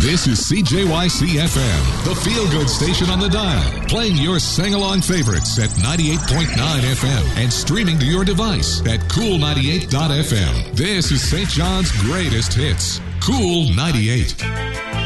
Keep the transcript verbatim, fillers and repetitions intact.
This is C J Y C F M, the feel-good station on the dial, playing your sing-along favorites at ninety-eight point nine F M and streaming to your device at cool ninety-eight dot F M. This is Saint John's greatest hits, Cool ninety-eight.